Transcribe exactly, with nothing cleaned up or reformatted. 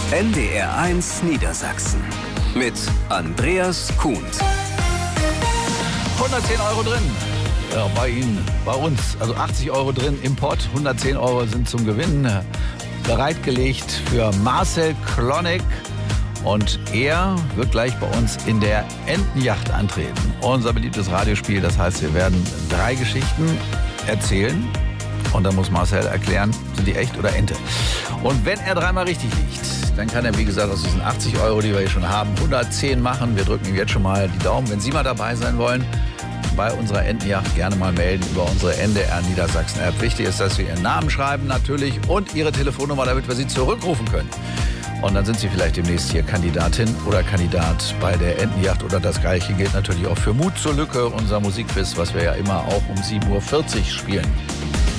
N D R eins Niedersachsen mit Andreas Kuhns. hundertzehn Euro drin. Ja, bei Ihnen, bei uns. Also achtzig Euro drin im Pott, hundertzehn Euro sind zum Gewinnen bereitgelegt für Marcel Klonek. Und er wird gleich bei uns in der Entenjacht antreten. Unser beliebtes Radiospiel, das heißt, wir werden drei Geschichten erzählen. Und dann muss Marcel erklären, sind die echt oder Ente. Und wenn er dreimal richtig liegt, dann kann er, wie gesagt, aus diesen achtzig Euro, die wir hier schon haben, hundertzehn machen. Wir drücken ihm jetzt schon mal die Daumen. Wenn Sie mal dabei sein wollen, bei unserer Entenjacht gerne mal melden über unsere N D R Niedersachsen App. Wichtig ist, dass wir Ihren Namen schreiben natürlich und Ihre Telefonnummer, damit wir Sie zurückrufen können. Und dann sind Sie vielleicht demnächst hier Kandidatin oder Kandidat bei der Entenjacht. Oder das Gleiche gilt natürlich auch für Mut zur Lücke, unser Musikquiz, was wir ja immer auch um sieben Uhr vierzig spielen.